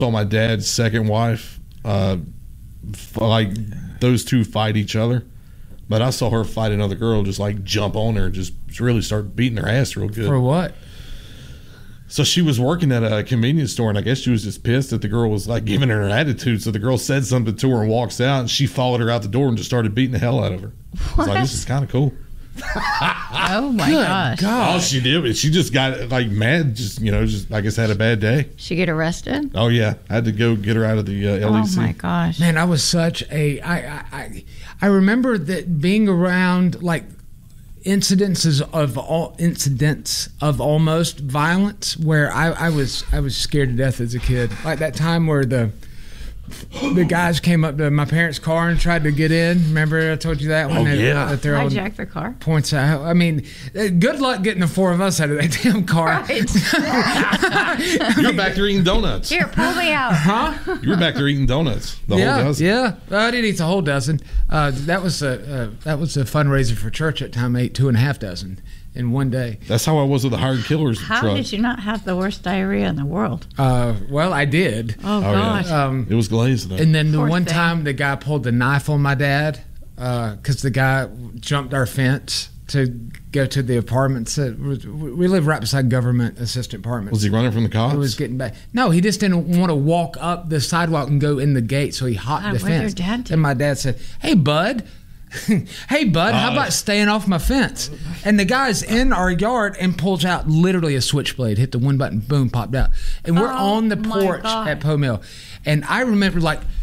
saw my dad's second wife, like those two fight each other. But I saw her fight another girl, just like jump on her, just really start beating her ass real good. For what? So she was working at a convenience store, and I guess she was just pissed that the girl was like giving her an attitude. So the girl said something to her and walks out, and she followed her out the door and just started beating the hell out of her. I was like, this is kind of cool. Oh my gosh! All she did was she just got like mad, just I guess had a bad day. She get arrested? Oh yeah, I had to go get her out of the LEC. Oh my gosh! Man, I was such a I remember that being around like incidents of almost violence where I was scared to death as a kid. Like that time where the guys came up to my parents' car and tried to get in. Remember I told you that one? Hijacked the car. Points out. I mean, good luck getting the four of us out of that damn car. Right. You were back there eating donuts. Here, pull me out. Huh? You were back there eating donuts. The whole dozen. Yeah. I didn't eat the whole dozen. That was a fundraiser for church at the time. I ate 2.5 dozen in one day. That's how I was with the Hired Killers How truck. did you not have the worst diarrhea in the world? Well, I did. Oh gosh. Yeah. It was glazed though. And then the Poor one thing. time the guy pulled the knife on my dad because the guy jumped our fence to go to the apartments. We live right beside government assistant apartments. Was he running from the cops? It was getting back. No, he just didn't want to walk up the sidewalk and go in the gate, so he hopped God, the what'd your fence. dad do? And my dad said, "Hey, bud." Hey, bud, how about staying off my fence? And the guy's in our yard and pulls out literally a switchblade, hit the one button, boom, popped out. And we're on the my porch God. at Poe Mill. And I remember, like,